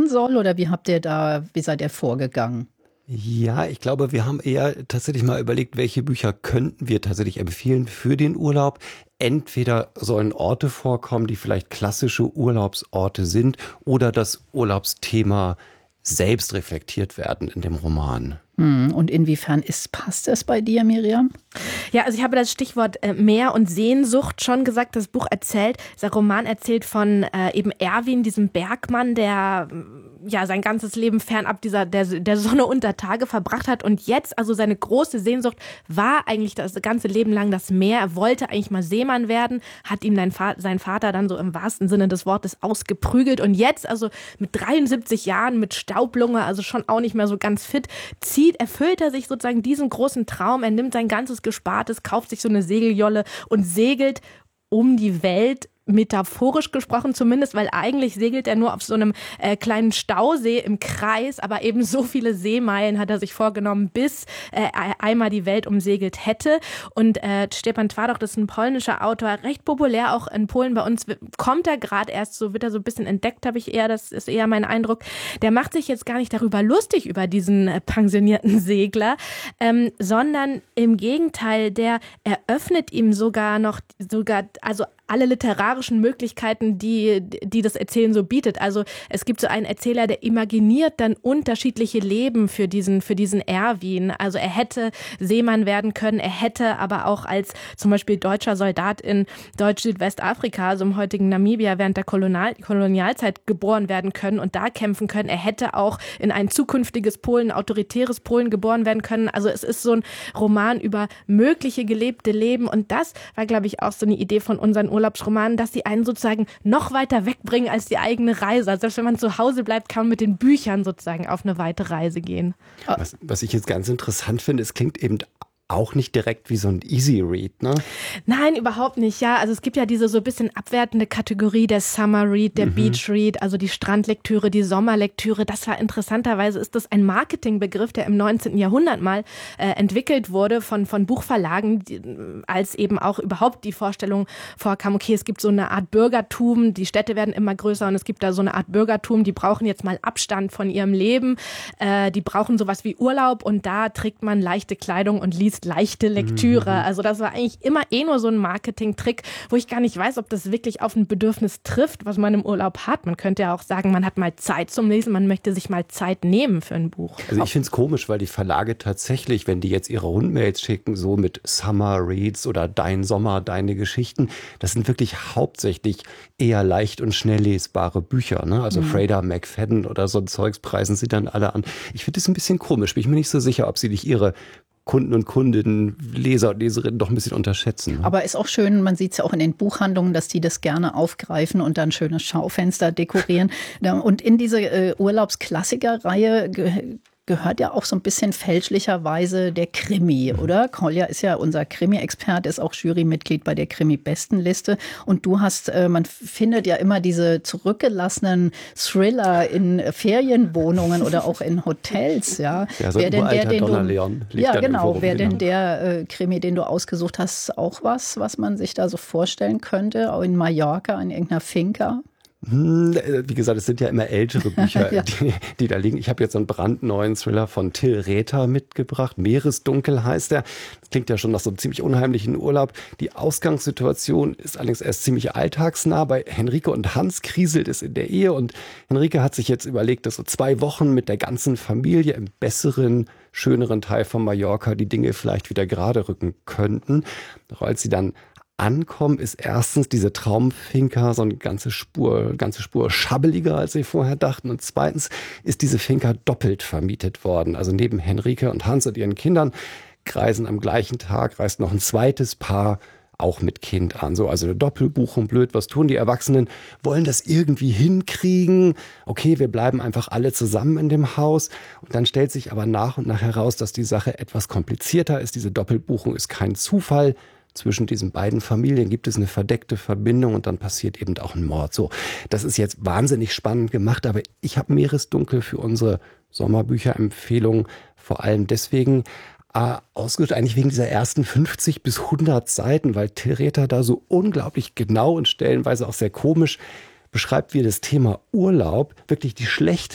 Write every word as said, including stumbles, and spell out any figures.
werden soll? Oder wie habt ihr da, wie seid ihr vorgegangen? Ja, ich glaube, wir haben eher tatsächlich mal überlegt, welche Bücher könnten wir tatsächlich empfehlen für den Urlaub. Entweder sollen Orte vorkommen, die vielleicht klassische Urlaubsorte sind, oder das Urlaubsthema selbst reflektiert werden in dem Roman. Und inwiefern ist, passt es bei dir, Miriam? Ja, also ich habe das Stichwort äh, Meer und Sehnsucht schon gesagt. Das Buch erzählt, der Roman erzählt von äh, eben Erwin, diesem Bergmann, der ja sein ganzes Leben fernab dieser der, der Sonne unter Tage verbracht hat. Und jetzt, also seine große Sehnsucht war eigentlich das ganze Leben lang das Meer. Er wollte eigentlich mal Seemann werden, hat ihm sein, Va- sein Vater dann so im wahrsten Sinne des Wortes ausgeprügelt. Und jetzt, also mit dreiundsiebzig Jahren, mit Staublunge, also schon auch nicht mehr so ganz fit, zieht erfüllt er sich sozusagen diesen großen Traum. Er nimmt sein ganzes Gespartes, kauft sich so eine Segeljolle und segelt um die Welt, metaphorisch gesprochen zumindest, weil eigentlich segelt er nur auf so einem äh, kleinen Stausee im Kreis, aber eben so viele Seemeilen hat er sich vorgenommen, bis äh, einmal die Welt umsegelt hätte. Und äh, Stepan Twardoch, das ist ein polnischer Autor, recht populär auch in Polen. Bei uns kommt er gerade erst, so wird er so ein bisschen entdeckt, habe ich eher, das ist eher mein Eindruck. Der macht sich jetzt gar nicht darüber lustig, über diesen äh, pensionierten Segler, ähm, sondern im Gegenteil, der eröffnet ihm sogar noch, sogar, also alle literarischen Möglichkeiten, die, die das Erzählen so bietet. Also es gibt so einen Erzähler, der imaginiert dann unterschiedliche Leben für diesen, für diesen Erwin. Also er hätte Seemann werden können, er hätte aber auch als zum Beispiel deutscher Soldat in Deutsch-Südwestafrika, also im heutigen Namibia, während der Kolonial- Kolonialzeit geboren werden können und da kämpfen können. Er hätte auch in ein zukünftiges Polen, autoritäres Polen geboren werden können. Also es ist so ein Roman über mögliche gelebte Leben und das war, glaube ich, auch so eine Idee von unseren Urlaubsromanen, dass sie einen sozusagen noch weiter wegbringen als die eigene Reise. Also selbst wenn man zu Hause bleibt, kann man mit den Büchern sozusagen auf eine weite Reise gehen. Was, was ich jetzt ganz interessant finde, es klingt eben auch nicht direkt wie so ein Easy Read, ne? Nein, überhaupt nicht, ja. Also es gibt ja diese so ein bisschen abwertende Kategorie der Summer Read, der mhm. Beach Read, also die Strandlektüre, die Sommerlektüre. Das war interessanterweise, ist das ein Marketingbegriff, der im neunzehnten Jahrhundert mal äh, entwickelt wurde von, von Buchverlagen, die, als eben auch überhaupt die Vorstellung vorkam, okay, es gibt so eine Art Bürgertum, die Städte werden immer größer und es gibt da so eine Art Bürgertum, die brauchen jetzt mal Abstand von ihrem Leben, äh, die brauchen sowas wie Urlaub und da trägt man leichte Kleidung und liest leichte Lektüre. Mhm. Also das war eigentlich immer eh nur so ein Marketing-Trick, wo ich gar nicht weiß, ob das wirklich auf ein Bedürfnis trifft, was man im Urlaub hat. Man könnte ja auch sagen, man hat mal Zeit zum Lesen, man möchte sich mal Zeit nehmen für ein Buch. Also ich finde es komisch, weil die Verlage tatsächlich, wenn die jetzt ihre Rundmails schicken, so mit Summer Reads oder Dein Sommer, deine Geschichten, das sind wirklich hauptsächlich eher leicht und schnell lesbare Bücher. Ne? Also mhm. Freda McFadden oder so Zeugs preisen sie dann alle an. Ich finde es ein bisschen komisch. Bin ich mir nicht so sicher, ob sie nicht ihre Kunden und Kundinnen, Leser und Leserinnen doch ein bisschen unterschätzen. Ne? Aber ist auch schön, man sieht es ja auch in den Buchhandlungen, dass die das gerne aufgreifen und dann schöne Schaufenster dekorieren. Und in diese äh, Urlaubsklassiker-Reihe ge- gehört ja auch so ein bisschen fälschlicherweise der Krimi, oder? Kolja ist ja unser Krimi-Experte, ist auch Jurymitglied bei der Krimi-Bestenliste. Und du hast, äh, man findet ja immer diese zurückgelassenen Thriller in Ferienwohnungen oder auch in Hotels, ja. Ja, so wer denn der, den du, ja genau, wer denn der äh, Krimi, den du ausgesucht hast, auch was, was man sich da so vorstellen könnte, auch in Mallorca, in irgendeiner Finca? Wie gesagt, es sind ja immer ältere Bücher, ja. die, die da liegen. Ich habe jetzt so einen brandneuen Thriller von Till Rether mitgebracht. Meeresdunkel heißt er. Das klingt ja schon nach so einem ziemlich unheimlichen Urlaub. Die Ausgangssituation ist allerdings erst ziemlich alltagsnah. Bei Henrike und Hans kriselt es in der Ehe und Henrike hat sich jetzt überlegt, dass so zwei Wochen mit der ganzen Familie im besseren, schöneren Teil von Mallorca die Dinge vielleicht wieder gerade rücken könnten. Doch als sie dann ankommen, ist erstens diese Traumfinca so eine ganze Spur, ganze Spur schabbeliger, als sie vorher dachten. Und zweitens ist diese Finca doppelt vermietet worden. Also neben Henrike und Hans und ihren Kindern reisen am gleichen Tag, reist noch ein zweites Paar auch mit Kind an. So, also eine Doppelbuchung, blöd. Was tun die Erwachsenen? Wollen das irgendwie hinkriegen? Okay, wir bleiben einfach alle zusammen in dem Haus. Und dann stellt sich aber nach und nach heraus, dass die Sache etwas komplizierter ist. Diese Doppelbuchung ist kein Zufall. Zwischen diesen beiden Familien gibt es eine verdeckte Verbindung und dann passiert eben auch ein Mord. So, das ist jetzt wahnsinnig spannend gemacht, aber ich habe Meeresdunkel für unsere Sommerbücherempfehlung vor allem deswegen äh, ausgesucht, eigentlich wegen dieser ersten fünfzig bis hundert Seiten, weil Till Rether da so unglaublich genau und stellenweise auch sehr komisch beschreibt, wie das Thema Urlaub wirklich die schlecht